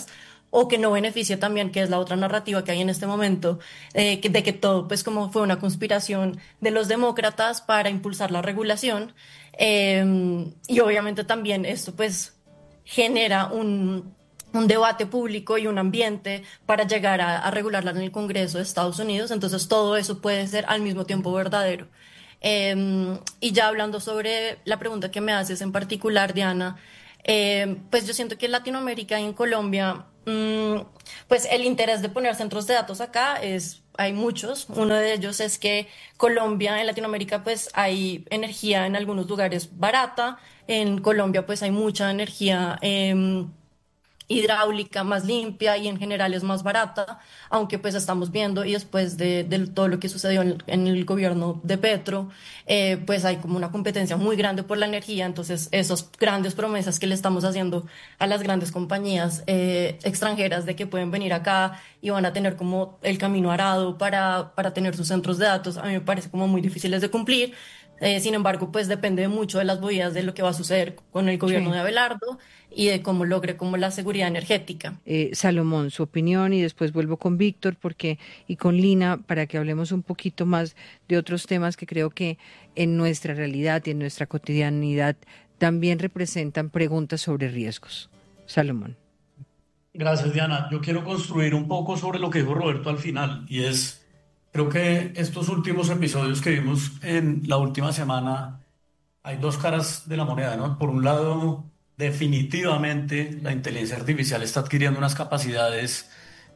o que no beneficie también, que es la otra narrativa que hay en este momento, eh, que- de que todo pues como fue una conspiración de los demócratas para impulsar la regulación. Eh, y obviamente también esto pues genera un, un debate público y un ambiente para llegar a, a regularla en el Congreso de Estados Unidos. Entonces todo eso puede ser al mismo tiempo verdadero. Eh, y ya hablando sobre la pregunta que me haces en particular, Diana, eh, pues yo siento que en Latinoamérica y en Colombia, mm, pues el interés de poner centros de datos acá es, hay muchos. Uno de ellos es que Colombia, en Latinoamérica, pues hay energía en algunos lugares barata. En Colombia, pues hay mucha energía em, hidráulica más limpia y en general es más barata, aunque pues estamos viendo y después de, de todo lo que sucedió en, en el gobierno de Petro, eh, pues hay como una competencia muy grande por la energía. Entonces esas grandes promesas que le estamos haciendo a las grandes compañías eh, extranjeras de que pueden venir acá y van a tener como el camino arado para, para tener sus centros de datos, a mí me parece como muy difíciles de cumplir. Eh, sin embargo, pues depende mucho de las movidas de lo que va a suceder con el gobierno Sí. de Abelardo y de cómo logre como la seguridad energética. Eh, Salomón, su opinión y después vuelvo con Víctor porque y con Lina para que hablemos un poquito más de otros temas que creo que en nuestra realidad y en nuestra cotidianidad también representan preguntas sobre riesgos. Salomón. Gracias, Diana. Yo quiero construir un poco sobre lo que dijo Roberto al final, y es, creo que estos últimos episodios que vimos en la última semana, hay dos caras de la moneda, ¿no? Por un lado, definitivamente la inteligencia artificial está adquiriendo unas capacidades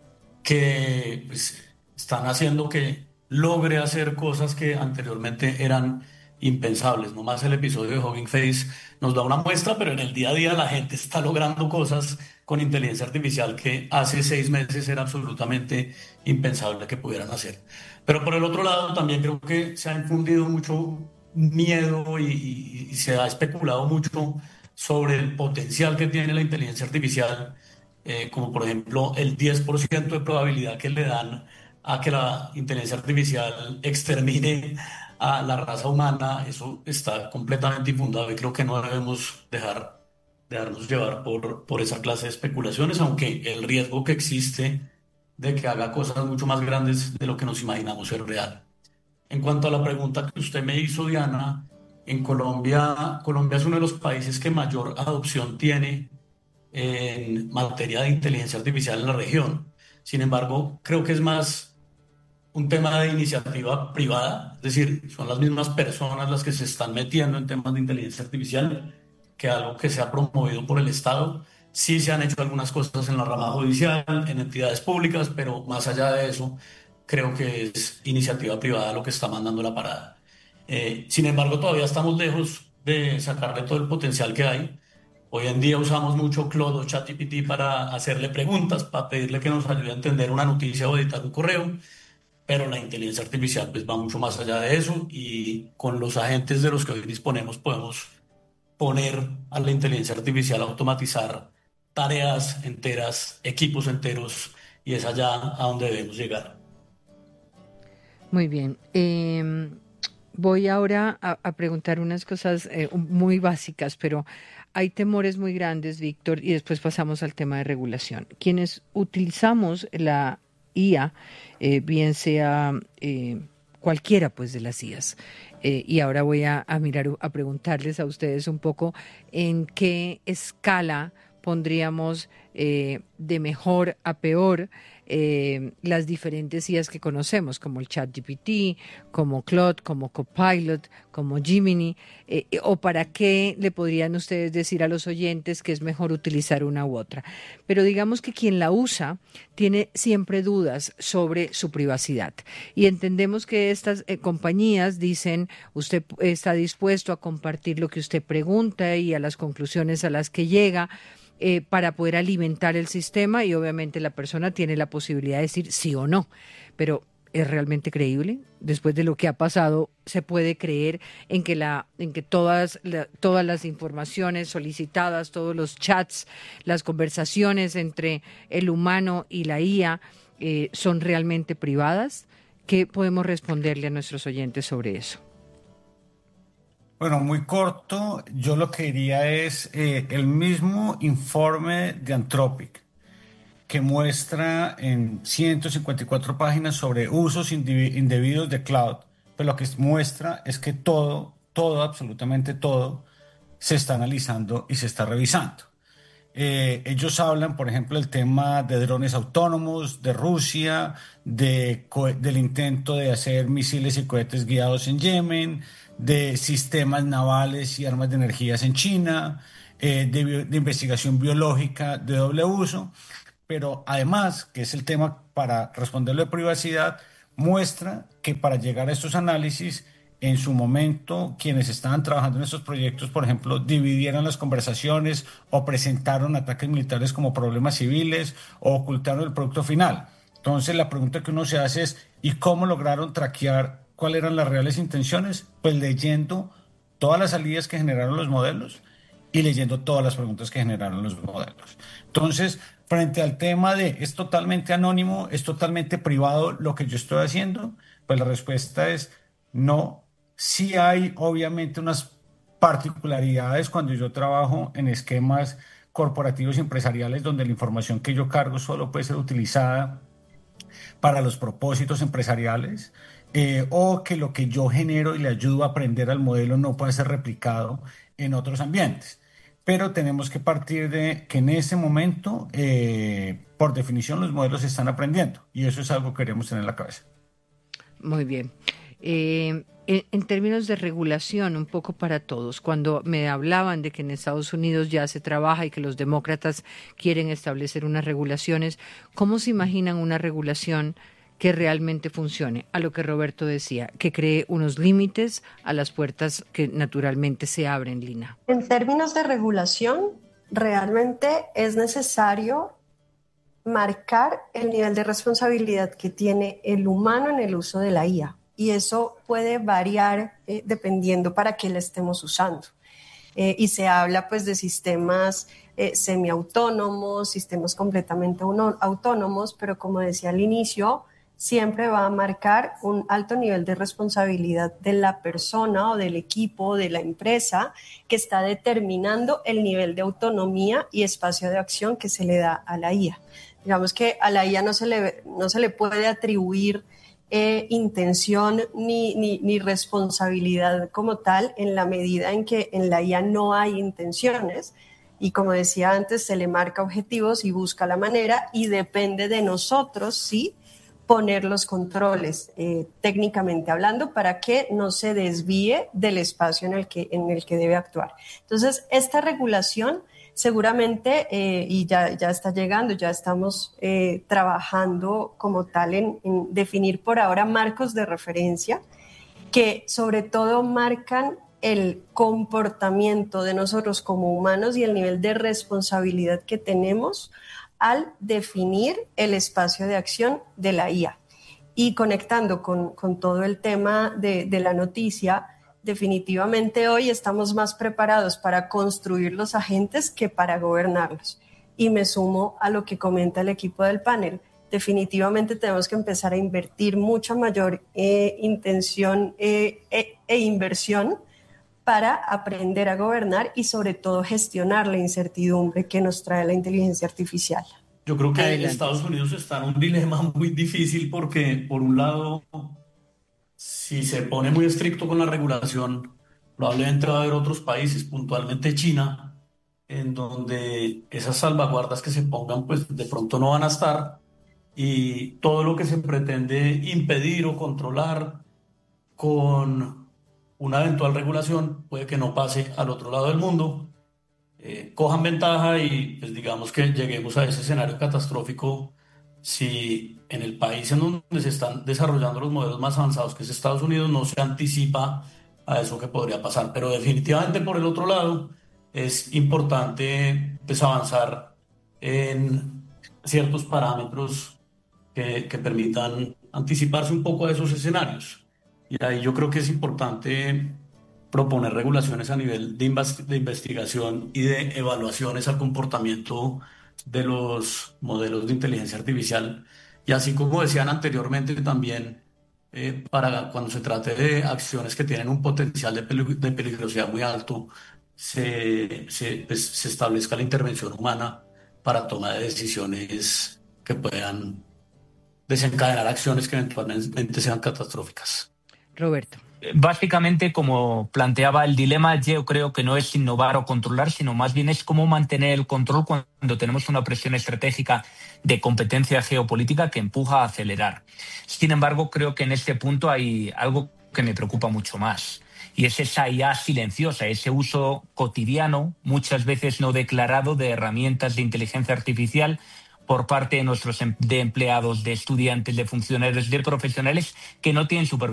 que pues, están haciendo que logre hacer cosas que anteriormente eran impensables. No más el episodio de Hugging Face nos da una muestra, pero en el día a día la gente está logrando cosas con inteligencia artificial que hace seis meses era absolutamente impensable que pudieran hacer. Pero por el otro lado, también creo que se ha infundido mucho miedo y, y- y se ha especulado mucho sobre el potencial que tiene la inteligencia artificial, eh, como por ejemplo el diez por ciento de probabilidad que le dan a que la inteligencia artificial extermine a la raza humana. Eso está completamente infundado y creo que no debemos dejar, dejarnos llevar por, por esa clase de especulaciones, aunque el riesgo que existe de que haga cosas mucho más grandes de lo que nos imaginamos es real. En cuanto a la pregunta que usted me hizo, Diana, en Colombia, Colombia es uno de los países que mayor adopción tiene en materia de inteligencia artificial en la región. Sin embargo, creo que es más un tema de iniciativa privada, es decir, son las mismas personas las que se están metiendo en temas de inteligencia artificial que algo que se ha promovido por el Estado. Sí se han hecho algunas cosas en la rama judicial, en entidades públicas, pero más allá de eso, creo que es iniciativa privada lo que está mandando la parada. Eh, sin embargo, todavía estamos lejos de sacarle todo el potencial que hay. Hoy en día usamos mucho Claude o ChatGPT para hacerle preguntas, para pedirle que nos ayude a entender una noticia o editar un correo, pero la inteligencia artificial pues va mucho más allá de eso, y con los agentes de los que hoy disponemos podemos poner a la inteligencia artificial a automatizar tareas enteras, equipos enteros, y es allá a donde debemos llegar. Muy bien. Eh, voy ahora a, a preguntar unas cosas eh, muy básicas, pero hay temores muy grandes, Víctor, y después pasamos al tema de regulación. Quienes utilizamos la I A, eh, bien sea eh, cualquiera pues de las I As, eh, y ahora voy a, a mirar, a preguntarles a ustedes un poco en qué escala pondríamos eh, de mejor a peor eh, las diferentes I As que conocemos, como el ChatGPT, como Claude, como Copilot, como Gemini, eh, o para qué le podrían ustedes decir a los oyentes que es mejor utilizar una u otra. Pero digamos que quien la usa tiene siempre dudas sobre su privacidad. Y entendemos que estas eh, compañías dicen, usted está dispuesto a compartir lo que usted pregunta y a las conclusiones a las que llega, Eh, para poder alimentar el sistema, y obviamente la persona tiene la posibilidad de decir sí o no, pero ¿es realmente creíble? Después de lo que ha pasado, ¿se puede creer en que la en que todas la, todas las informaciones solicitadas, todos los chats, las conversaciones entre el humano y la I A eh, son realmente privadas? ¿Qué podemos responderle a nuestros oyentes sobre eso? Bueno, muy corto, yo lo que diría es eh, el mismo informe de Anthropic. que muestra en ciento cincuenta y cuatro páginas sobre usos indebidos de cloud, pero lo que muestra es que todo, todo, absolutamente todo, se está analizando y se está revisando. Eh, ellos hablan, por ejemplo, del tema de drones autónomos de Rusia, de, del intento de hacer misiles y cohetes guiados en Yemen, de sistemas navales y armas de energías en China, eh, de, bio, de investigación biológica de doble uso, pero además, que es el tema para responderlo de privacidad, muestra que para llegar a estos análisis, en su momento, quienes estaban trabajando en estos proyectos, por ejemplo, dividieron las conversaciones o presentaron ataques militares como problemas civiles o ocultaron el producto final. Entonces, la pregunta que uno se hace es, ¿y cómo lograron traquear cuáles eran las reales intenciones? Pues leyendo todas las salidas que generaron los modelos y leyendo todas las preguntas que generaron los modelos. Entonces, frente al tema de es totalmente anónimo, es totalmente privado lo que yo estoy haciendo, pues la respuesta es no. Sí hay obviamente unas particularidades cuando yo trabajo en esquemas corporativos y empresariales donde la información que yo cargo solo puede ser utilizada para los propósitos empresariales, eh, o que lo que yo genero y le ayudo a aprender al modelo no puede ser replicado en otros ambientes. Pero tenemos que partir de que en ese momento, eh, por definición, los modelos están aprendiendo y eso es algo que queremos tener en la cabeza. Muy bien. Eh, en, en términos de regulación, un poco para todos, cuando me hablaban de que en Estados Unidos ya se trabaja y que los demócratas quieren establecer unas regulaciones, ¿cómo se imaginan una regulación que realmente funcione? A lo que Roberto decía, que cree unos límites a las puertas que naturalmente se abren, Lina. En términos de regulación, realmente es necesario marcar el nivel de responsabilidad que tiene el humano en el uso de la I A. Y eso puede variar eh, dependiendo para qué la estemos usando. Eh, y se habla pues de sistemas eh, semiautónomos, sistemas completamente uno, autónomos, pero como decía al inicio, siempre va a marcar un alto nivel de responsabilidad de la persona o del equipo, de la empresa, que está determinando el nivel de autonomía y espacio de acción que se le da a la I A. Digamos que a la I A no se le, no se le puede atribuir Eh, intención ni, ni, ni responsabilidad como tal en la medida en que en la I A no hay intenciones y como decía antes se le marca objetivos y busca la manera y depende de nosotros sí poner los controles eh, técnicamente hablando para que no se desvíe del espacio en el que, en el que debe actuar. Entonces esta regulación seguramente, eh, y ya, ya está llegando, ya estamos eh, trabajando como tal en, en definir por ahora marcos de referencia que sobre todo marcan el comportamiento de nosotros como humanos y el nivel de responsabilidad que tenemos al definir el espacio de acción de la I A. Y conectando con, con todo el tema de, de la noticia, definitivamente hoy estamos más preparados para construir los agentes que para gobernarlos. Y me sumo a lo que comenta el equipo del panel. Definitivamente tenemos que empezar a invertir mucha mayor eh, intención eh, e, e inversión para aprender a gobernar y sobre todo gestionar la incertidumbre que nos trae la inteligencia artificial. Yo creo que Adelante. Estados Unidos está en un dilema muy difícil porque, por un lado, si se pone muy estricto con la regulación, probablemente va a haber otros países, puntualmente China, en donde esas salvaguardas que se pongan, pues de pronto no van a estar y todo lo que se pretende impedir o controlar con una eventual regulación puede que no pase al otro lado del mundo, eh, cojan ventaja y pues digamos que lleguemos a ese escenario catastrófico si en el país en donde se están desarrollando los modelos más avanzados, que es Estados Unidos, no se anticipa a eso que podría pasar. Pero definitivamente por el otro lado es importante pues, avanzar en ciertos parámetros que, que permitan anticiparse un poco a esos escenarios. Y ahí yo creo que es importante proponer regulaciones a nivel de, invas- de investigación y de evaluaciones al comportamiento de los modelos de inteligencia artificial. Y así como decían anteriormente también, eh, para cuando se trate de acciones que tienen un potencial de, pelig- de peligrosidad muy alto, se, se, pues, se establezca la intervención humana para toma de decisiones que puedan desencadenar acciones que eventualmente sean catastróficas. Roberto. Básicamente, como planteaba el dilema, yo creo que no es innovar o controlar, sino más bien es cómo mantener el control cuando tenemos una presión estratégica de competencia geopolítica que empuja a acelerar. Sin embargo, creo que en este punto hay algo que me preocupa mucho más, y es esa I A silenciosa, ese uso cotidiano, muchas veces no declarado, de herramientas de inteligencia artificial por parte de nuestros em- de empleados, de estudiantes, de funcionarios, de profesionales que no tienen supervisión